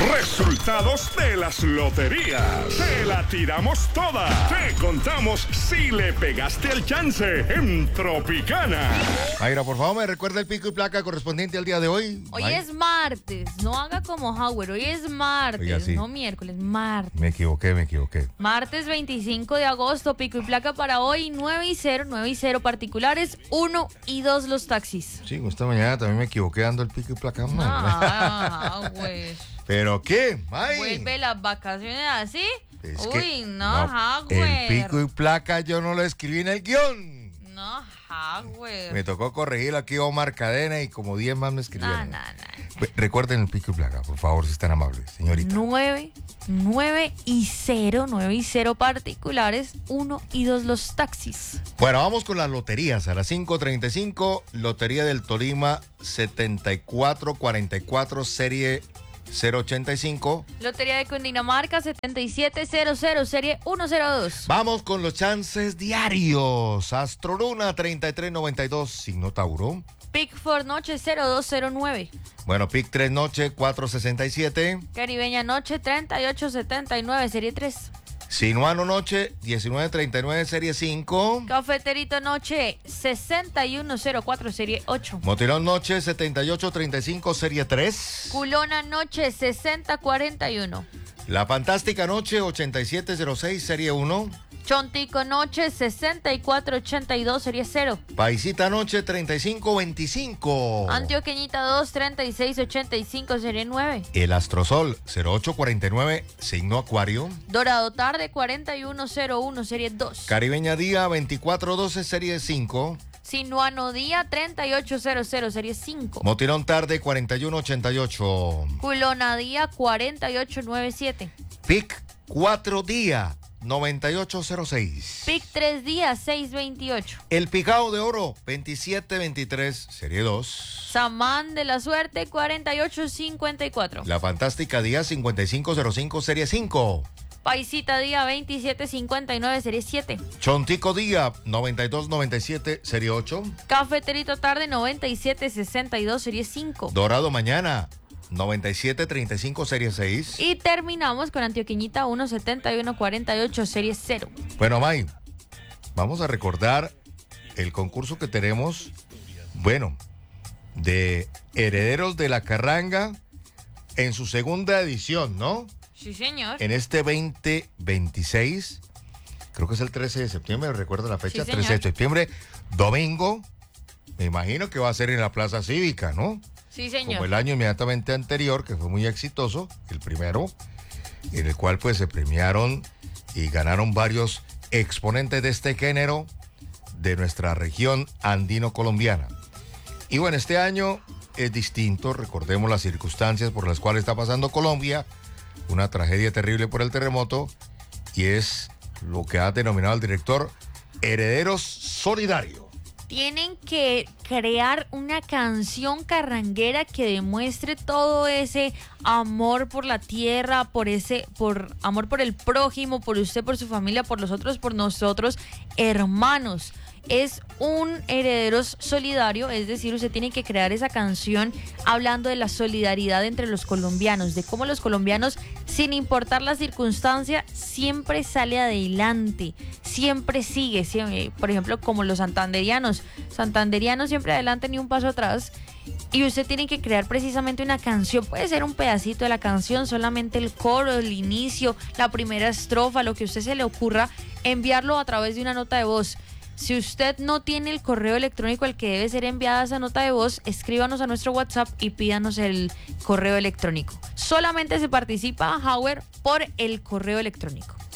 Resultados de las loterías. Te la tiramos toda. Te contamos si le pegaste el chance en Tropicana. Mayra, por favor, me recuerda el pico y placa correspondiente al día de hoy. Hoy es martes. No haga como Howard. Hoy es martes. Oiga, sí. No miércoles, martes. Me equivoqué. Martes 25 de agosto. Pico y placa para hoy. 9 y 0 particulares. 1 y 2 los taxis. Sí, esta mañana también me equivoqué dando el pico y placa mal. Ah, güey. ¿Pero qué? Ay. Vuelve las vacaciones así. Es Uy, que, no, el Howard. pico y placa yo no lo escribí en el guión. No, Howard. Me tocó corregir aquí Omar Cadena y como 10 más me escribieron. No. Recuerden el pico y placa, por favor, si están amables, señorita. 9 y 0 particulares, 1 y 2 los taxis. Bueno, vamos con las loterías. A las 5:35, Lotería del Tolima 7444, serie 085. Lotería de Cundinamarca 7700, serie 102. Vamos con los chances diarios. Astroluna 3392, signo Tauro. Pick for noche 0209. Bueno, Pick 3 noche 467. Caribeña noche 3879, serie 3. Sinuano noche 1939, serie 5. Cafeterito noche 6104, serie 8. Motilón noche 7835, serie 3. Culona noche 6041. La Fantástica noche 8706, serie 1. Chontico noche 6482, serie 0. Paisita noche 3525. Antioqueñita 2 3685, serie 9. El Astrosol 0849, signo Acuario. Dorado tarde 4101, serie 2. Caribeña día 2412, serie 5. Sinuano día 3800, serie 5. Motilón tarde 4188. Culona día 4897. Pic 4 día 9806. Pic 3 días 628. El Picao de Oro 2723, serie 2. Samán de la suerte 4854. La Fantástica día 5505, serie 5. Paisita día 2759, serie 7. Chontico día 9297, serie 8. Cafeterito tarde 9762, serie 5. Dorado mañana 9735, serie 6. Y terminamos con Antioqueñita 17148, serie 0. Bueno, May, vamos a recordar el concurso que tenemos, bueno, de Herederos de la Carranga en su segunda edición, ¿no? Sí, señor. En este 2026, creo que es el 13 de septiembre, recuerdo la fecha, Sí, 13 de septiembre, domingo, me imagino que va a ser en la Plaza Cívica, ¿no? Sí, señor. Como el año inmediatamente anterior, que fue muy exitoso, el primero, en el cual pues se premiaron y ganaron varios exponentes de este género de nuestra región andino-colombiana. Y bueno, este año es distinto, recordemos las circunstancias por las cuales está pasando Colombia, una tragedia terrible por el terremoto, y es lo que ha denominado el director Herederos Solidario. Tienen que crear una canción carranguera que demuestre todo ese amor por la tierra, por amor por el prójimo, por usted, por su familia, por los otros, por nosotros, hermanos. Es un herederos solidario, es decir, usted tiene que crear esa canción hablando de la solidaridad entre los colombianos, de cómo los colombianos, sin importar la circunstancia, siempre sale adelante, siempre sigue, por ejemplo, como los santanderianos siempre adelante ni un paso atrás. Y usted tiene que crear precisamente una canción, puede ser un pedacito de la canción, solamente el coro, el inicio, la primera estrofa, lo que a usted se le ocurra, enviarlo a través de una nota de voz. Si usted no tiene el correo electrónico al que debe ser enviada esa nota de voz, escríbanos a nuestro WhatsApp y pídanos el correo electrónico. Solamente se participa, Howard, por el correo electrónico.